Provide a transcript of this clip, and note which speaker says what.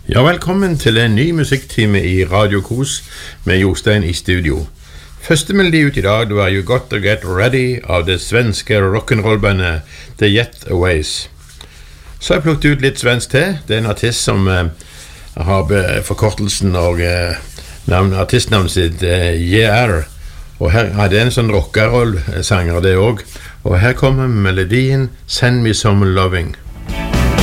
Speaker 1: Ja, velkommen til en ny musikktime i Radio Kos med Jostein i studio. Første melodi ut i dag var You Got To Get Ready av det svenske rock'n'roll-bandet The Jetaways. Så har jeg plukket ut litt svensk til. Det er en artist som har forkortelsen og artistnavnet sitt JR. Og her er det en sånn rock'n'roll-sanger det også. Og her kommer melodien Send Me Some Loving.